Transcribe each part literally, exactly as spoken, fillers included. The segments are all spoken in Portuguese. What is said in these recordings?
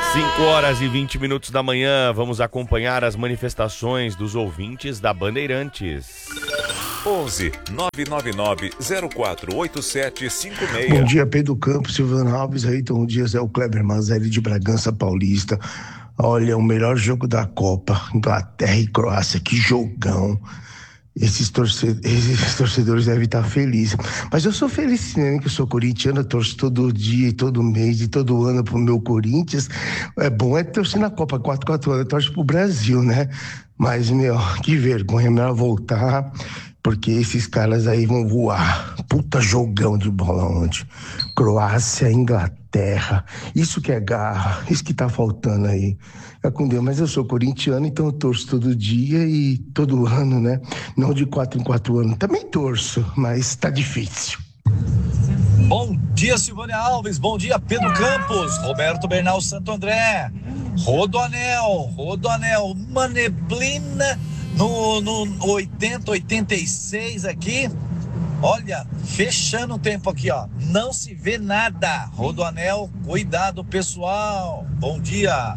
cinco horas e vinte minutos da manhã, vamos acompanhar as manifestações dos ouvintes da Bandeirantes. onze nove nove nove zero quatro oito sete cinco seis. Bom dia, Pedro Campos, Silvano Alves, Ayrton Dias, é o Kleber Mazzelli de Bragança Paulista. Olha, o melhor jogo da Copa, Inglaterra e Croácia, que jogão. Esses, torce... Esses torcedores devem estar felizes. Mas eu sou feliz, né? Que eu sou corintiano, eu torço todo dia e todo mês e todo ano pro meu Corinthians. É bom é torcer na Copa, quatro, quatro anos, eu torço pro Brasil, né? Mas, meu, que vergonha, melhor voltar, porque esses caras aí vão voar. Puta jogão de bola ontem. Croácia, Inglaterra, isso que é garra, isso que tá faltando aí. É com Deus, mas eu sou corintiano, então eu torço todo dia e todo ano, né? Não de quatro em quatro anos. Também torço, mas tá difícil. Bom dia, Silvânia Alves. Bom dia, Pedro Campos. Roberto Bernal Santo André. Rodoanel, Rodoanel. Uma neblina no, no oitenta, oitenta e seis aqui. Olha, fechando o tempo aqui, ó. Não se vê nada. Rodoanel, cuidado, pessoal. Bom dia.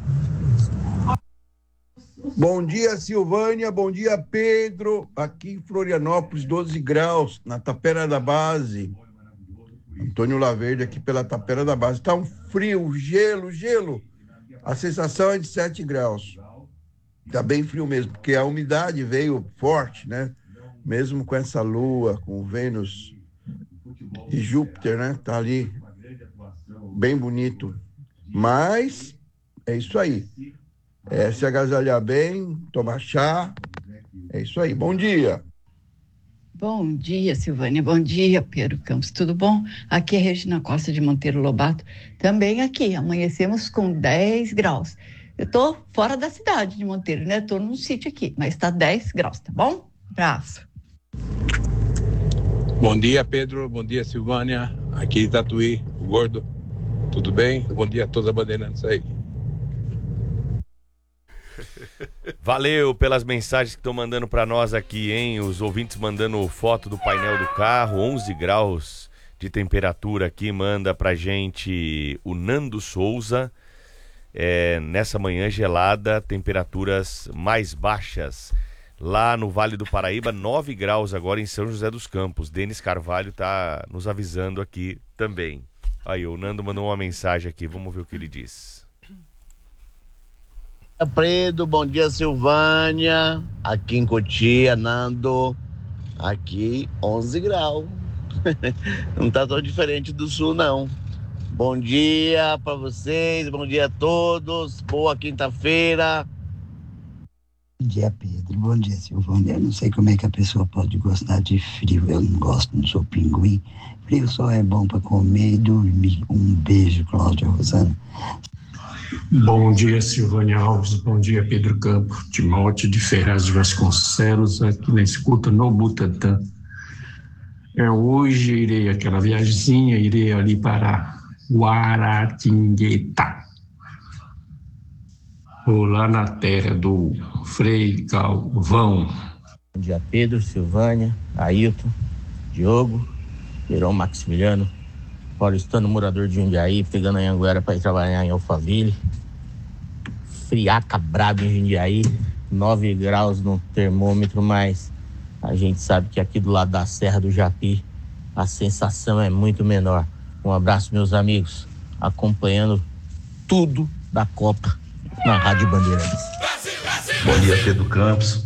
Bom dia, Silvânia, bom dia, Pedro. Aqui em Florianópolis, doze graus, na Tapera da Base. Antônio Laverde aqui pela Tapera da Base. Tá um frio, gelo, gelo. A sensação é de sete graus. Tá bem frio mesmo, porque a umidade veio forte, né? Mesmo com essa lua, com Vênus e Júpiter, né? Tá ali bem bonito. Mas é isso aí. É, se agasalhar bem, tomar chá, é isso aí. Bom dia. Bom dia, Silvânia. Bom dia, Pedro Campos. Tudo bom? Aqui é Regina Costa de Monteiro Lobato. Também aqui, amanhecemos com dez graus. Eu tô fora da cidade de Monteiro, né? Tô num sítio aqui, mas tá dez graus, tá bom? Abraço. Bom dia, Pedro. Bom dia, Silvânia. Aqui Tatuí, o Gordo. Tudo bem? Bom dia a todos a Bandeirantes aí. Valeu pelas mensagens que estão mandando para nós aqui, hein? Os ouvintes mandando foto do painel do carro, onze graus de temperatura aqui, manda pra gente o Nando Souza. É, nessa manhã gelada, temperaturas mais baixas. Lá no Vale do Paraíba, nove graus agora em São José dos Campos. Denis Carvalho tá nos avisando aqui também. Aí, o Nando mandou uma mensagem aqui, vamos ver o que ele diz. Pedro, bom dia, Silvânia. Aqui em Cotia, Nando. Aqui, onze graus. Não tá tão diferente do sul, não. Bom dia pra vocês, bom dia a todos. Boa quinta-feira. Bom dia, Pedro. Bom dia, Silvânia. Eu não sei como é que a pessoa pode gostar de frio. Eu não gosto, não sou pinguim. Frio só é bom pra comer e dormir. Um beijo, Cláudia Rosana. Bom dia, Silvânia Alves. Bom dia, Pedro Campos. Timóteo de Ferraz de Vasconcelos, aqui na escuta no Butantã. É, hoje irei aquela viagemzinha, irei ali para Guaratinguetá. Vou lá na terra do Frei Galvão. Bom dia, Pedro, Silvânia, Ailton, Diogo, Heron Maximiliano, paulistano, morador de Jundiaí, pegando a Anhanguera para ir trabalhar em Alphaville. Friaca brabo em Jundiaí, nove graus no termômetro, mas a gente sabe que aqui do lado da Serra do Japi a sensação é muito menor. Um abraço, meus amigos, acompanhando tudo da Copa na Rádio Bandeirantes. Bom dia, Pedro Campos.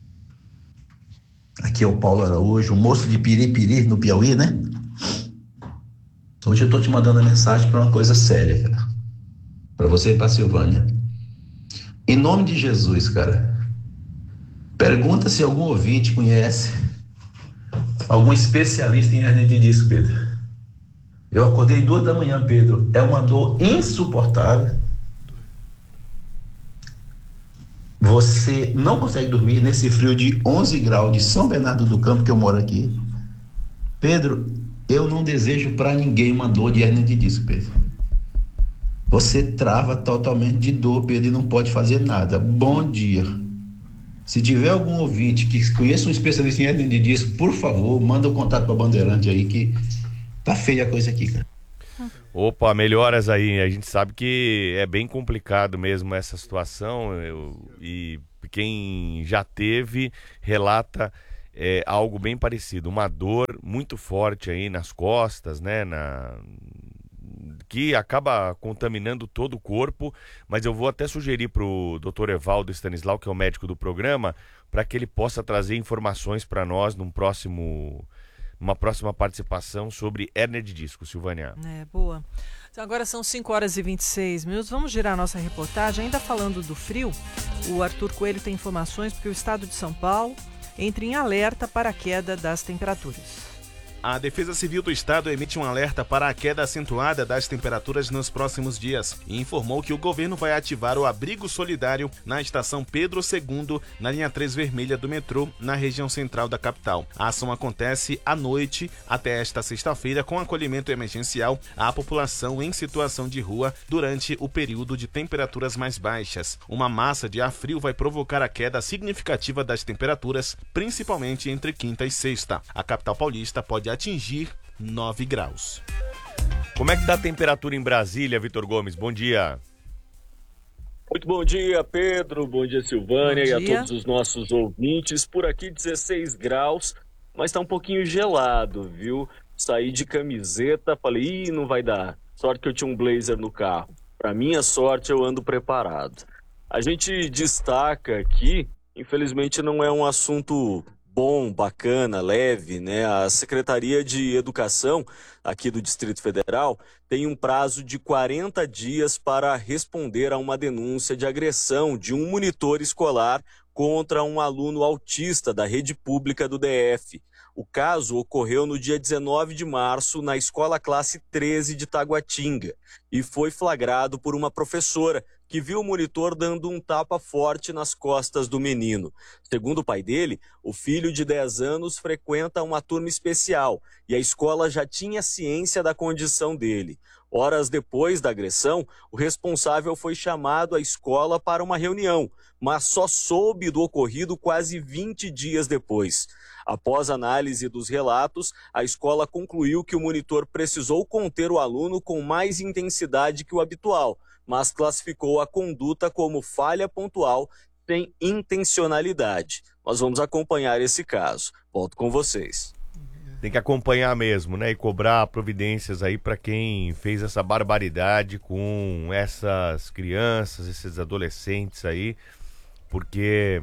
Aqui é o Paulo Araújo, o moço de Piripiri, no Piauí, né? Hoje eu tô te mandando a mensagem para uma coisa séria, cara. Para você e para Silvânia. Em nome de Jesus, cara. Pergunta se algum ouvinte conhece algum especialista em hernia de disco, Pedro. Eu acordei duas da manhã, Pedro. É uma dor insuportável. Você não consegue dormir nesse frio de onze graus de São Bernardo do Campo, que eu moro aqui. Pedro, eu não desejo para ninguém uma dor de hernia de disco, Pedro. Você trava totalmente de dor, Pedro, e não pode fazer nada. Bom dia. Se tiver algum ouvinte que conheça um especialista em hernia de disco, por favor, manda o um contato para a Bandeirante aí, que tá feia a coisa aqui, cara. Opa, melhoras aí. A gente sabe que é bem complicado mesmo essa situação. Eu, e quem já teve relata é, algo bem parecido. Uma dor muito forte aí nas costas, né? Na... que acaba contaminando todo o corpo. Mas eu vou até sugerir para o doutor Evaldo Stanislau, que é o médico do programa, para que ele possa trazer informações para nós num próximo... uma próxima participação sobre hérnia de disco, Silvânia. É, boa. Então agora são cinco horas e vinte e seis minutos. Vamos girar a nossa reportagem. Ainda falando do frio, o Arthur Coelho tem informações porque o estado de São Paulo entra em alerta para a queda das temperaturas. A Defesa Civil do Estado emite um alerta para a queda acentuada das temperaturas nos próximos dias e informou que o governo vai ativar o abrigo solidário na estação Pedro segundo, na linha três vermelha do metrô, na região central da capital. A ação acontece à noite até esta sexta-feira com acolhimento emergencial à população em situação de rua durante o período de temperaturas mais baixas. Uma massa de ar frio vai provocar a queda significativa das temperaturas, principalmente entre quinta e sexta. A capital paulista pode atingir nove graus. Como é que está a temperatura em Brasília, Vitor Gomes? Bom dia. Muito bom dia, Pedro. Bom dia, Silvânia, bom dia. E a todos os nossos ouvintes. Por aqui, dezesseis graus, mas está um pouquinho gelado, viu? Saí de camiseta, falei, ih, não vai dar. Sorte que eu tinha um blazer no carro. Para minha sorte, eu ando preparado. A gente destaca aqui, infelizmente não é um assunto bom, bacana, leve, né? A Secretaria de Educação aqui do Distrito Federal tem um prazo de quarenta dias para responder a uma denúncia de agressão de um monitor escolar contra um aluno autista da rede pública do D F. O caso ocorreu no dia dezenove de março na escola classe treze de Taguatinga e foi flagrado por uma professora que viu o monitor dando um tapa forte nas costas do menino. Segundo o pai dele, o filho de dez anos frequenta uma turma especial e a escola já tinha ciência da condição dele. Horas depois da agressão, o responsável foi chamado à escola para uma reunião, mas só soube do ocorrido quase vinte dias depois. Após análise dos relatos, a escola concluiu que o monitor precisou conter o aluno com mais intensidade que o habitual, mas classificou a conduta como falha pontual sem intencionalidade. Nós vamos acompanhar esse caso. Volto com vocês. Tem que acompanhar mesmo, né? E cobrar providências aí para quem fez essa barbaridade com essas crianças, esses adolescentes aí, porque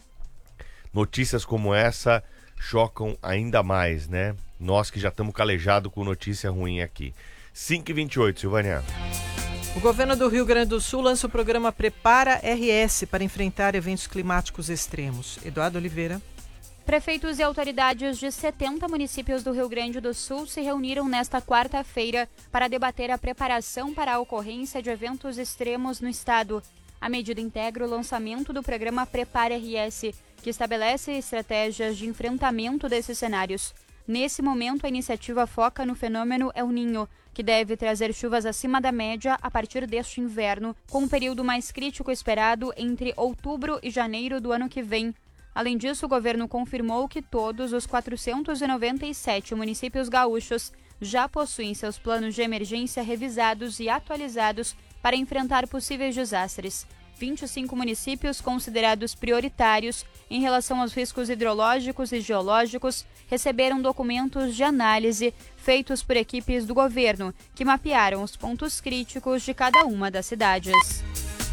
notícias como essa chocam ainda mais, né? Nós que já estamos calejados com notícia ruim aqui. cinco e vinte e oito, Silvânia. O governo do Rio Grande do Sul lança o programa Prepara R S para enfrentar eventos climáticos extremos. Eduardo Oliveira. Prefeitos e autoridades de setenta municípios do Rio Grande do Sul se reuniram nesta quarta-feira para debater a preparação para a ocorrência de eventos extremos no estado. A medida integra o lançamento do programa Prepara R S, que estabelece estratégias de enfrentamento desses cenários. Nesse momento, a iniciativa foca no fenômeno El Niño, que deve trazer chuvas acima da média a partir deste inverno, com um período mais crítico esperado entre outubro e janeiro do ano que vem. Além disso, o governo confirmou que todos os quatrocentos e noventa e sete municípios gaúchos já possuem seus planos de emergência revisados e atualizados para enfrentar possíveis desastres. vinte e cinco municípios considerados prioritários em relação aos riscos hidrológicos e geológicos receberam documentos de análise feitos por equipes do governo, que mapearam os pontos críticos de cada uma das cidades.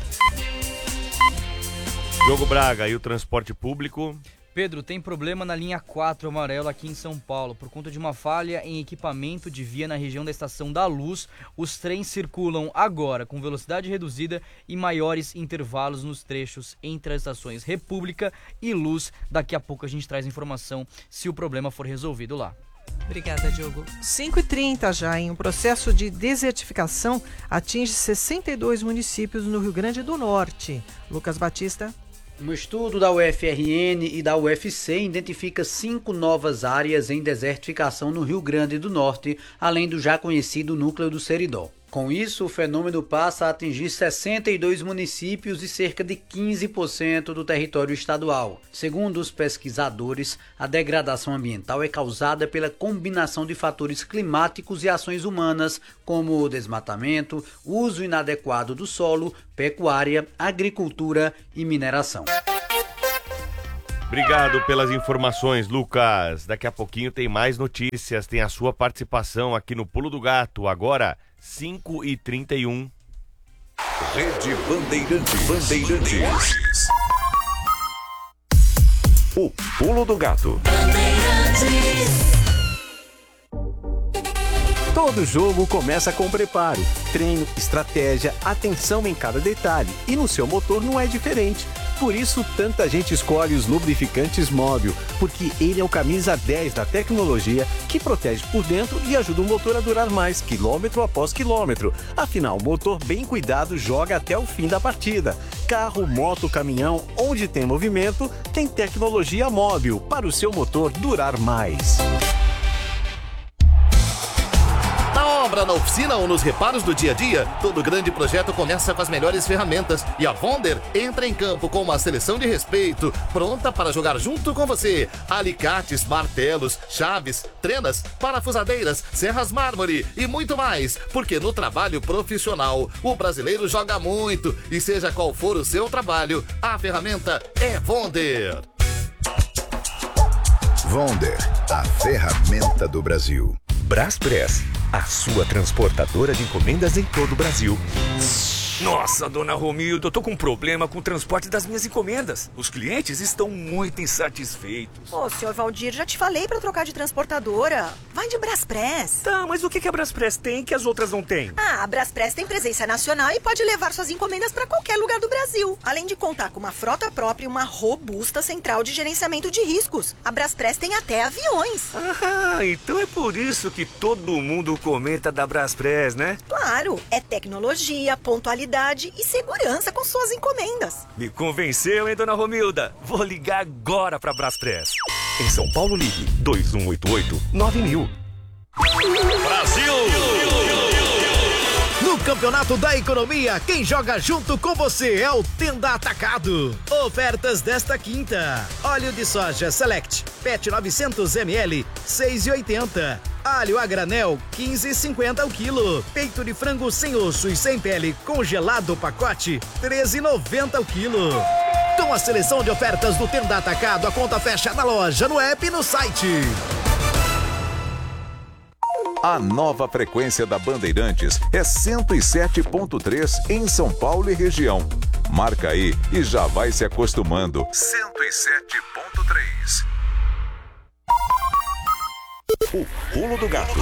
Diogo Braga, e o transporte público? Pedro, tem problema na linha quatro amarelo aqui em São Paulo. Por conta de uma falha em equipamento de via na região da Estação da Luz, os trens circulam agora com velocidade reduzida e maiores intervalos nos trechos entre as estações República e Luz. Daqui a pouco a gente traz informação se o problema for resolvido lá. Obrigada, Diogo. cinco e trinta já, em um processo de desertificação atinge sessenta e dois municípios no Rio Grande do Norte. Lucas Batista. Um estudo da U F R N e da U F C identifica cinco novas áreas em desertificação no Rio Grande do Norte, além do já conhecido núcleo do Seridó. Com isso, o fenômeno passa a atingir sessenta e dois municípios e cerca de quinze por cento do território estadual. Segundo os pesquisadores, a degradação ambiental é causada pela combinação de fatores climáticos e ações humanas, como o desmatamento, uso inadequado do solo, pecuária, agricultura e mineração. Obrigado pelas informações, Lucas. Daqui a pouquinho tem mais notícias, tem a sua participação aqui no Pulo do Gato, agora cinco e trinta e um. Rede Bandeirantes. Bandeirantes. O Pulo do Gato. Todo jogo começa com preparo, treino, estratégia, atenção em cada detalhe. E no seu motor não é diferente. Por isso, tanta gente escolhe os lubrificantes Móbil, porque ele é o camisa dez da tecnologia que protege por dentro e ajuda o motor a durar mais, quilômetro após quilômetro. Afinal, o motor bem cuidado joga até o fim da partida. Carro, moto, caminhão, onde tem movimento, tem tecnologia Móbil para o seu motor durar mais. Na obra, na oficina ou nos reparos do dia a dia, todo grande projeto começa com as melhores ferramentas. E a Vonder entra em campo com uma seleção de respeito, pronta para jogar junto com você. Alicates, martelos, chaves, trenas, parafusadeiras, serras mármore e muito mais. Porque no trabalho profissional, o brasileiro joga muito. E seja qual for o seu trabalho, a ferramenta é Vonder. Vonder, a ferramenta do Brasil. Braspress, a sua transportadora de encomendas em todo o Brasil. Nossa, dona Romilda, eu tô com um problema com o transporte das minhas encomendas. Os clientes estão muito insatisfeitos. Ô, senhor Valdir, já te falei pra trocar de transportadora. Vai de Braspress. Tá, mas o que a Braspress tem que as outras não têm? Ah, a Braspress tem presença nacional e pode levar suas encomendas pra qualquer lugar do Brasil. Além de contar com uma frota própria e uma robusta central de gerenciamento de riscos. A Braspress tem até aviões. Ah, então é por isso que todo mundo comenta da Braspress, né? Claro, é tecnologia, pontualidade e segurança com suas encomendas. Me convenceu, hein, dona Romilda? Vou ligar agora pra Braspress. Em São Paulo, ligue dois um oito oito nove mil. Brasil! No Campeonato da Economia, quem joga junto com você é o Tenda Atacado. Ofertas desta quinta: óleo de soja Select, P E T novecentos mililitros, seis e oitenta. Alho a granel, quinze e cinquenta o quilo. Peito de frango sem osso e sem pele, congelado pacote, treze e noventa o quilo. Com a seleção de ofertas do Tenda Atacado, a conta fecha na loja, no app e no site. A nova frequência da Bandeirantes é cento e sete ponto três em São Paulo e região. Marca aí e já vai se acostumando. cento e sete ponto três. O Pulo do Gato.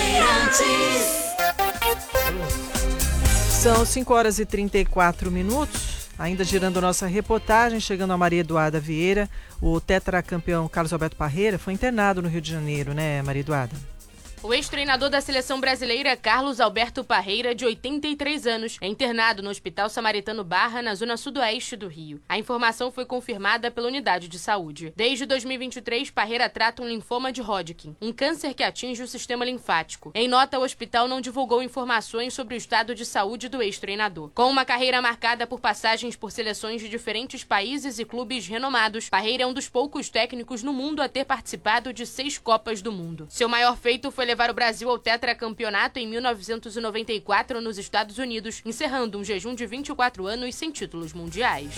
São cinco horas e trinta e quatro minutos. Ainda girando nossa reportagem, chegando a Maria Eduarda Vieira, o tetracampeão Carlos Alberto Parreira foi internado no Rio de Janeiro, né, Maria Eduarda? O ex-treinador da seleção brasileira, Carlos Alberto Parreira, de oitenta e três anos, é internado no Hospital Samaritano Barra, na zona sudoeste do Rio. A informação foi confirmada pela unidade de saúde. Desde dois mil e vinte e três, Parreira trata um linfoma de Hodgkin, um câncer que atinge o sistema linfático. Em nota, o hospital não divulgou informações sobre o estado de saúde do ex-treinador. Com uma carreira marcada por passagens por seleções de diferentes países e clubes renomados, Parreira é um dos poucos técnicos no mundo a ter participado de seis Copas do Mundo. Seu maior feito foi levar o Brasil ao tetracampeonato em mil novecentos e noventa e quatro nos Estados Unidos, encerrando um jejum de vinte e quatro anos sem títulos mundiais.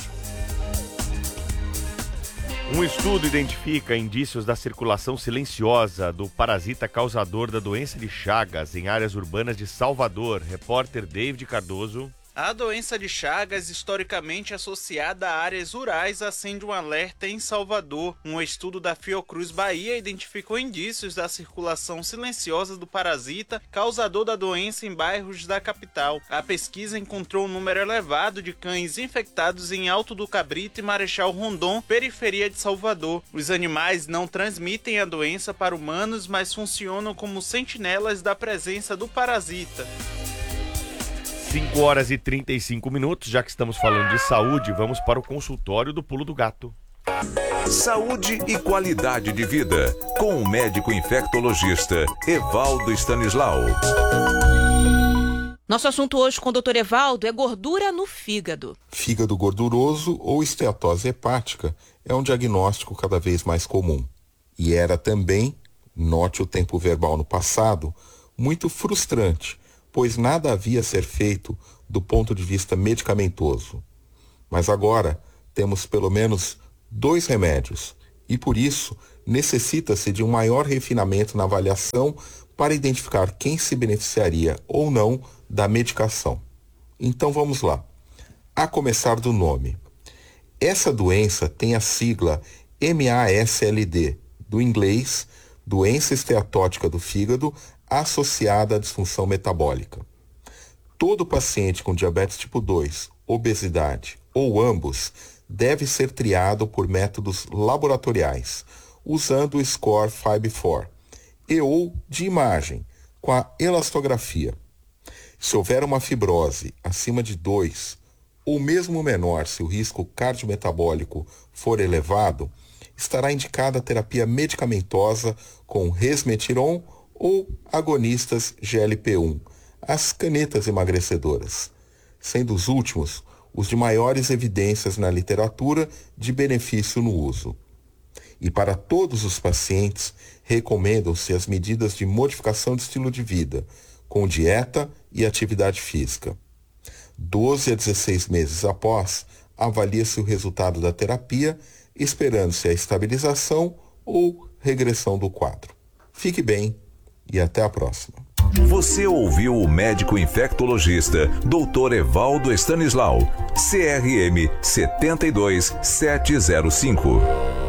Um estudo identifica indícios da circulação silenciosa do parasita causador da doença de Chagas em áreas urbanas de Salvador. Repórter David Cardoso. A doença de Chagas, historicamente associada a áreas rurais, acende um alerta em Salvador. Um estudo da Fiocruz Bahia identificou indícios da circulação silenciosa do parasita causador da doença em bairros da capital. A pesquisa encontrou um número elevado de cães infectados em Alto do Cabrito e Marechal Rondon, periferia de Salvador. Os animais não transmitem a doença para humanos, mas funcionam como sentinelas da presença do parasita. cinco horas e trinta e cinco minutos, já que estamos falando de saúde, vamos para o consultório do Pulo do Gato. Saúde e qualidade de vida, com o médico infectologista Evaldo Stanislau. Nosso assunto hoje com o doutor Evaldo é gordura no fígado. Fígado gorduroso ou esteatose hepática é um diagnóstico cada vez mais comum. E era também, note o tempo verbal no passado, muito frustrante, pois nada havia a ser feito do ponto de vista medicamentoso. Mas agora temos pelo menos dois remédios e, por isso, necessita-se de um maior refinamento na avaliação para identificar quem se beneficiaria ou não da medicação. Então vamos lá. A começar do nome. Essa doença tem a sigla M A S L D, do inglês, doença esteatótica do fígado associada à disfunção metabólica. Todo paciente com diabetes tipo dois, obesidade ou ambos deve ser triado por métodos laboratoriais, usando o score cinco quatro, e ou de imagem, com a elastografia. Se houver uma fibrose acima de dois, ou mesmo menor se o risco cardiometabólico for elevado, estará indicada a terapia medicamentosa com resmetirom ou agonistas G L P um, as canetas emagrecedoras, sendo os últimos os de maiores evidências na literatura de benefício no uso. E para todos os pacientes, recomendam-se as medidas de modificação de estilo de vida, com dieta e atividade física. doze a dezesseis meses após, avalia-se o resultado da terapia, esperando-se a estabilização ou regressão do quadro. Fique bem e até a próxima. Você ouviu o médico infectologista doutor Evaldo Stanislau, C R M sete dois sete zero cinco.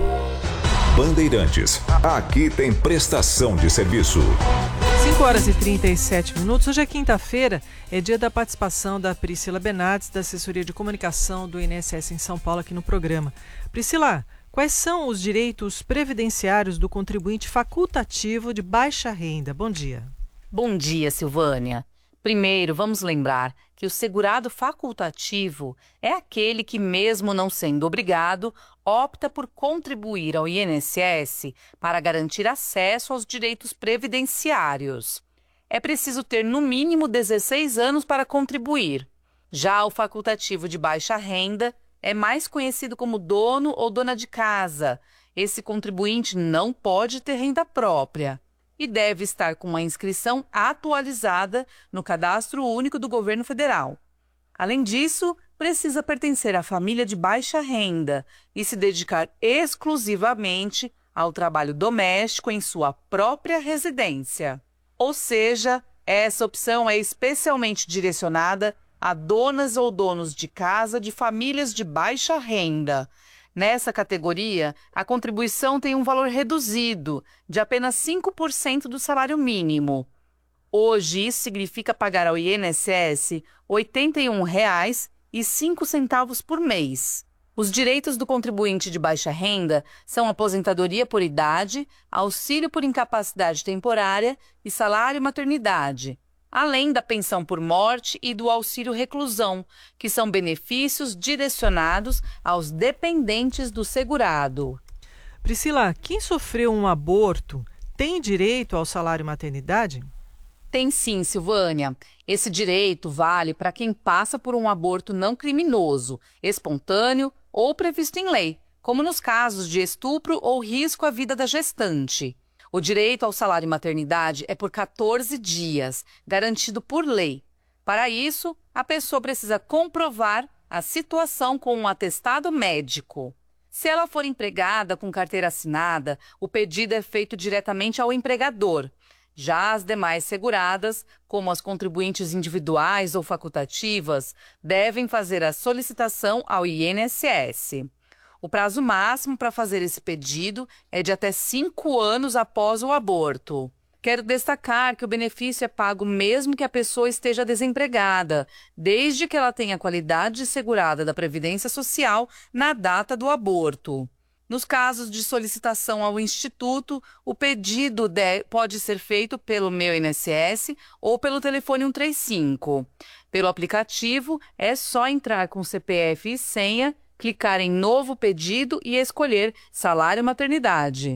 Bandeirantes, aqui tem prestação de serviço. cinco horas e trinta e sete minutos. Hoje é quinta-feira, é dia da participação da Priscila Benades, da Assessoria de Comunicação do I N S S em São Paulo, aqui no programa. Priscila, quais são os direitos previdenciários do contribuinte facultativo de baixa renda? Bom dia. Bom dia, Silvânia. Primeiro, vamos lembrar que o segurado facultativo é aquele que, mesmo não sendo obrigado, opta por contribuir ao I N S S para garantir acesso aos direitos previdenciários. É preciso ter, no mínimo, dezesseis anos para contribuir. Já o facultativo de baixa renda é mais conhecido como dono ou dona de casa. Esse contribuinte não pode ter renda própria e deve estar com uma inscrição atualizada no Cadastro Único do Governo Federal. Além disso, precisa pertencer à família de baixa renda e se dedicar exclusivamente ao trabalho doméstico em sua própria residência. Ou seja, essa opção é especialmente direcionada a donas ou donos de casa de famílias de baixa renda. Nessa categoria, a contribuição tem um valor reduzido, de apenas cinco por cento do salário mínimo. Hoje, isso significa pagar ao I N S S oitenta e um reais e cinco centavos por mês. Os direitos do contribuinte de baixa renda são aposentadoria por idade, auxílio por incapacidade temporária e salário maternidade, além da pensão por morte e do auxílio reclusão, que são benefícios direcionados aos dependentes do segurado. Priscila, quem sofreu um aborto tem direito ao salário maternidade? Tem sim, Silvânia. Esse direito vale para quem passa por um aborto não criminoso, espontâneo ou previsto em lei, como nos casos de estupro ou risco à vida da gestante. O direito ao salário maternidade é por quatorze dias, garantido por lei. Para isso, a pessoa precisa comprovar a situação com um atestado médico. Se ela for empregada com carteira assinada, o pedido é feito diretamente ao empregador. Já as demais seguradas, como as contribuintes individuais ou facultativas, devem fazer a solicitação ao I N S S. O prazo máximo para fazer esse pedido é de até cinco anos após o aborto. Quero destacar que o benefício é pago mesmo que a pessoa esteja desempregada, desde que ela tenha qualidade de segurada da Previdência Social na data do aborto. Nos casos de solicitação ao Instituto, o pedido de, pode ser feito pelo Meu I N S S ou pelo telefone cento e trinta e cinco. Pelo aplicativo, é só entrar com C P F e senha, clicar em Novo Pedido e escolher Salário Maternidade.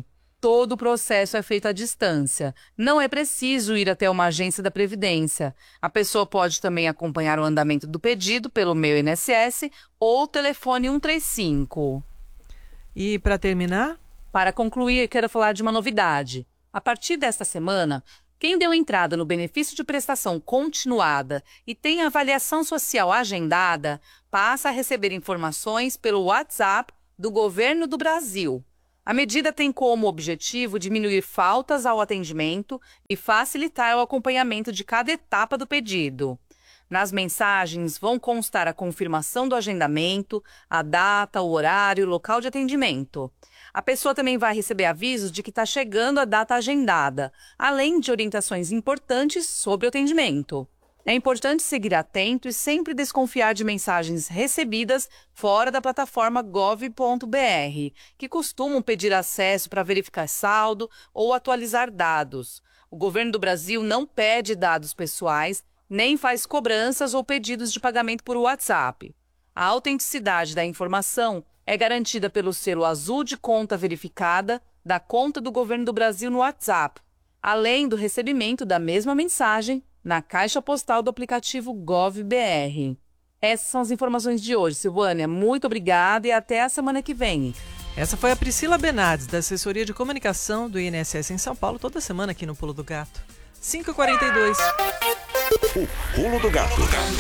todo o processo é feito à distância. Não é preciso ir até uma agência da Previdência. A pessoa pode também acompanhar o andamento do pedido pelo Meu I N S S ou telefone um três cinco. E para terminar? Para concluir, quero falar de uma novidade. A partir desta semana, quem deu entrada no benefício de prestação continuada e tem avaliação social agendada, passa a receber informações pelo WhatsApp do Governo do Brasil. A medida tem como objetivo diminuir faltas ao atendimento e facilitar o acompanhamento de cada etapa do pedido. Nas mensagens vão constar a confirmação do agendamento, a data, o horário e o local de atendimento. A pessoa também vai receber avisos de que está chegando a data agendada, além de orientações importantes sobre o atendimento. É importante seguir atento e sempre desconfiar de mensagens recebidas fora da plataforma gov ponto br, que costumam pedir acesso para verificar saldo ou atualizar dados. O Governo do Brasil não pede dados pessoais, nem faz cobranças ou pedidos de pagamento por WhatsApp. A autenticidade da informação é garantida pelo selo azul de conta verificada da conta do Governo do Brasil no WhatsApp, além do recebimento da mesma mensagem na caixa postal do aplicativo GovBR. Essas são as informações de hoje, Silvânia. Muito obrigada e até a semana que vem. Essa foi a Priscila Benades, da Assessoria de Comunicação do I N S S em São Paulo, toda semana aqui no Pulo do Gato. cinco e quarenta e dois. O Pulo do Gato.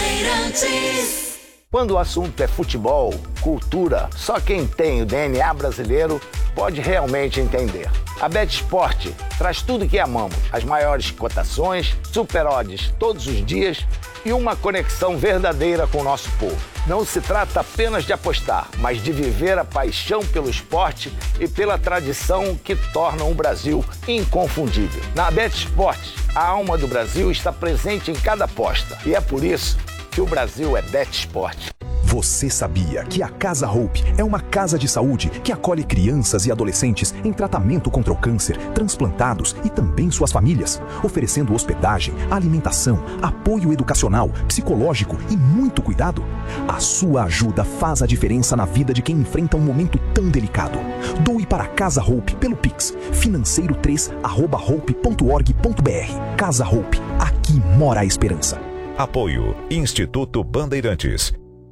Quando o assunto é futebol, cultura, só quem tem o D N A brasileiro pode realmente entender. A BetSport traz tudo que amamos, as maiores cotações, super odds todos os dias e uma conexão verdadeira com o nosso povo. Não se trata apenas de apostar, mas de viver a paixão pelo esporte e pela tradição que tornam o Brasil inconfundível. Na BetSport, a alma do Brasil está presente em cada aposta e é por isso que o Brasil é BetSport. Você sabia que a Casa Hope é uma casa de saúde que acolhe crianças e adolescentes em tratamento contra o câncer, transplantados e também suas famílias, oferecendo hospedagem, alimentação, apoio educacional, psicológico e muito cuidado? A sua ajuda faz a diferença na vida de quem enfrenta um momento tão delicado. Doe para a Casa Hope pelo Pix, financeiro três arroba hope ponto org ponto br. Casa Hope, aqui mora a esperança. Apoio Instituto Bandeirantes.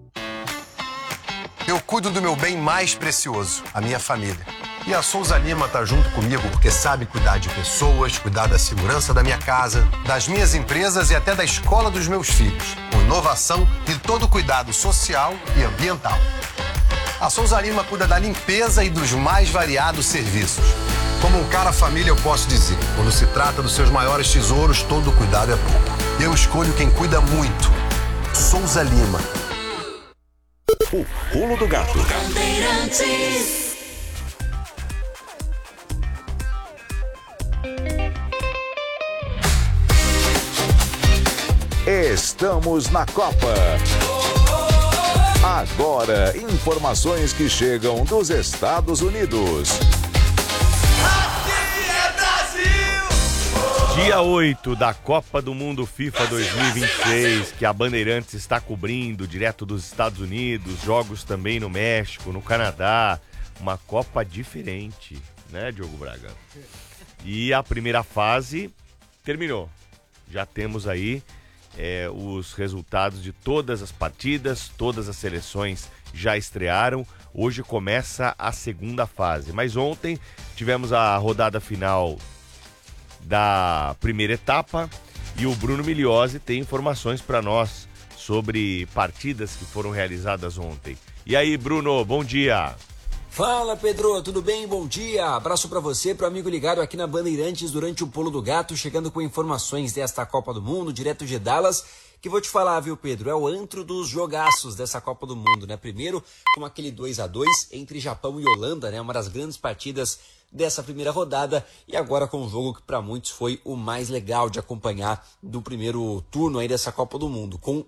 Eu cuido do meu bem mais precioso, a minha família. E a Souza Lima tá junto comigo porque sabe cuidar de pessoas, cuidar da segurança da minha casa, das minhas empresas e até da escola dos meus filhos, com inovação e todo cuidado social e ambiental. A Souza Lima cuida da limpeza e dos mais variados serviços. Como um cara família, eu posso dizer, quando se trata dos seus maiores tesouros, todo cuidado é pouco. Eu escolho quem cuida muito. Souza Lima. O Pulo do Gato. Estamos na Copa. Agora, informações que chegam dos Estados Unidos. Dia oito da Copa do Mundo FIFA dois mil e vinte e seis, que a Bandeirantes está cobrindo direto dos Estados Unidos, jogos também no México, no Canadá, uma Copa diferente, né, Diogo Braga? E a primeira fase terminou, já temos aí é, os resultados de todas as partidas, todas as seleções já estrearam, hoje começa a segunda fase, mas ontem tivemos a rodada final da primeira etapa e o Bruno Migliozzi tem informações para nós sobre partidas que foram realizadas ontem. E aí, Bruno, bom dia. Fala, Pedro, tudo bem? Bom dia. Abraço para você, para o amigo ligado aqui na Bandeirantes durante o Pulo do Gato, chegando com informações desta Copa do Mundo, direto de Dallas, que vou te falar, viu, Pedro? É o antro dos jogaços dessa Copa do Mundo, né? Primeiro, com aquele dois a dois entre Japão e Holanda, né? Uma das grandes partidas dessa primeira rodada, e agora com um jogo que para muitos foi o mais legal de acompanhar do primeiro turno aí dessa Copa do Mundo, com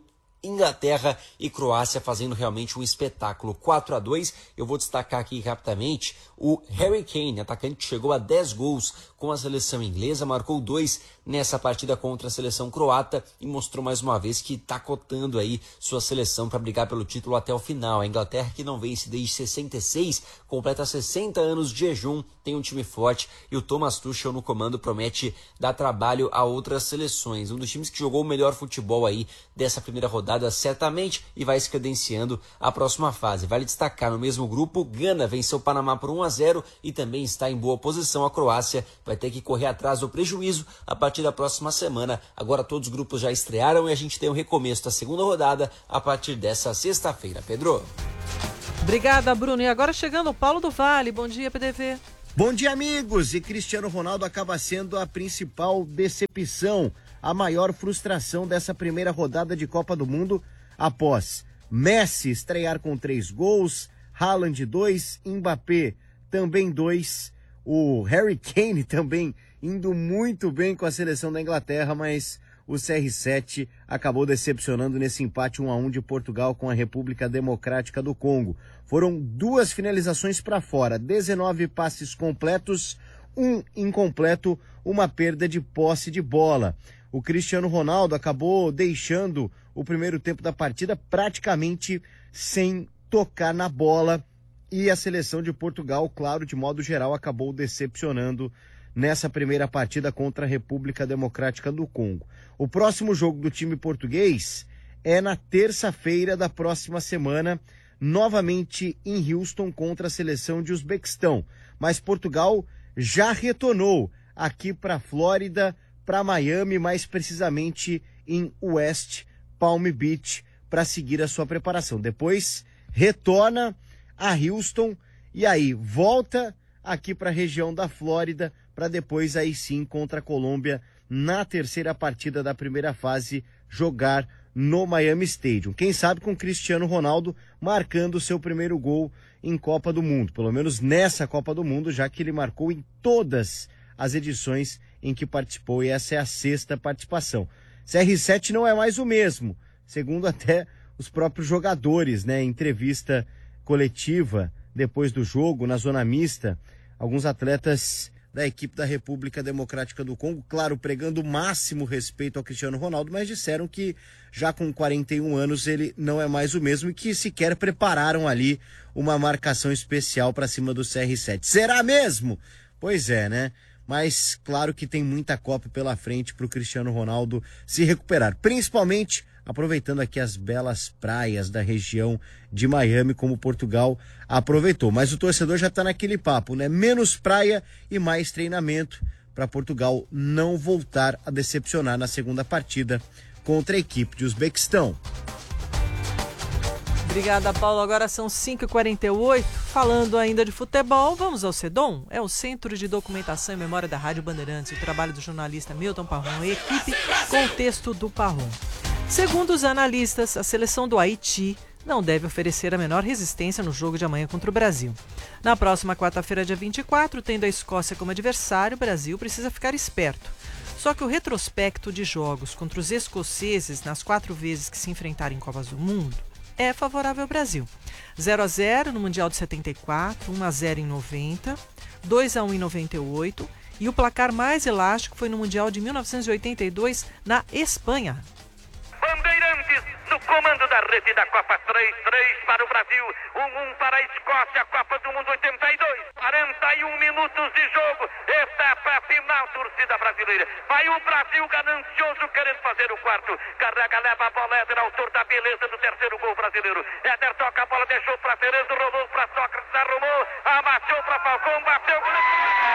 Inglaterra e Croácia fazendo realmente um espetáculo. quatro a dois. Eu vou destacar aqui rapidamente o Harry Kane, atacante que chegou a dez gols com a seleção inglesa, marcou dois nessa partida contra a seleção croata e mostrou mais uma vez que está cotando aí sua seleção para brigar pelo título até o final. A Inglaterra, que não vence desde sessenta e seis, completa sessenta anos de jejum, tem um time forte e o Thomas Tuchel no comando promete dar trabalho a outras seleções. Um dos times que jogou o melhor futebol aí dessa primeira rodada certamente e vai se credenciando à próxima fase. Vale destacar, no mesmo grupo, Gana venceu o Panamá por um a zero e também está em boa posição. A Croácia vai ter que correr atrás do prejuízo a partir da próxima semana. Agora todos os grupos já estrearam e a gente tem um recomeço da segunda rodada a partir dessa sexta-feira. Pedro. Obrigada, Bruno. E agora chegando o Paulo do Vale. Bom dia, P D V. Bom dia, amigos. E Cristiano Ronaldo acaba sendo a principal decepção, a maior frustração dessa primeira rodada de Copa do Mundo, após Messi estrear com três gols, Haaland dois, Mbappé também dois, o Harry Kane também indo muito bem com a seleção da Inglaterra, mas o C R sete acabou decepcionando nesse empate um a um de Portugal com a República Democrática do Congo. Foram duas finalizações para fora, dezenove passes completos, um incompleto, uma perda de posse de bola. O Cristiano Ronaldo acabou deixando o primeiro tempo da partida praticamente sem tocar na bola e a seleção de Portugal, claro, de modo geral, acabou decepcionando nessa primeira partida contra a República Democrática do Congo. O próximo jogo do time português é na terça-feira da próxima semana, novamente em Houston contra a seleção de Uzbequistão. Mas Portugal já retornou aqui para a Flórida, para Miami, mais precisamente em West Palm Beach, para seguir a sua preparação. Depois retorna a Houston e aí volta aqui para a região da Flórida, para depois aí sim contra a Colômbia na terceira partida da primeira fase jogar no Miami Stadium. Quem sabe com Cristiano Ronaldo marcando o seu primeiro gol em Copa do Mundo, pelo menos nessa Copa do Mundo, já que ele marcou em todas as edições em que participou e essa é a sexta participação. C R sete não é mais o mesmo, segundo até os próprios jogadores, né? Em entrevista coletiva depois do jogo, na zona mista, alguns atletas da equipe da República Democrática do Congo, claro, pregando o máximo respeito ao Cristiano Ronaldo, mas disseram que já com quarenta e um anos ele não é mais o mesmo e que sequer prepararam ali uma marcação especial para cima do C R sete. Será mesmo? Pois é, né? Mas claro que tem muita Copa pela frente para o Cristiano Ronaldo se recuperar, principalmente aproveitando aqui as belas praias da região de Miami, como Portugal aproveitou. Mas o torcedor já está naquele papo, né? Menos praia e mais treinamento para Portugal não voltar a decepcionar na segunda partida contra a equipe de Uzbequistão. Obrigada, Paulo. Agora são cinco e quarenta e oito. Falando ainda de futebol, vamos ao CEDOM. É o Centro de Documentação e Memória da Rádio Bandeirantes. O trabalho do jornalista Milton Parron e equipe com o texto do Parron. Segundo os analistas, a seleção do Haiti não deve oferecer a menor resistência no jogo de amanhã contra o Brasil. Na próxima quarta-feira, dia vinte e quatro, tendo a Escócia como adversário, o Brasil precisa ficar esperto. Só que o retrospecto de jogos contra os escoceses nas quatro vezes que se enfrentaram em Copas do Mundo é favorável ao Brasil. zero a zero no Mundial de setenta e quatro, um a zero em noventa, dois a um em noventa e oito e o placar mais elástico foi no Mundial de mil novecentos e oitenta e dois na Espanha. Bandeirantes, no comando da rede da Copa, três a três para o Brasil, um a um para a Escócia, Copa do Mundo oitenta e dois, quarenta e um minutos de jogo, etapa final, torcida brasileira. Vai o Brasil ganancioso querendo fazer o quarto, carrega, leva a bola, Éder, autor da beleza do terceiro gol brasileiro. Éder toca a bola, deixou para Cerezo, rolou para Sócrates, arrumou, amassou para Falcão, bateu.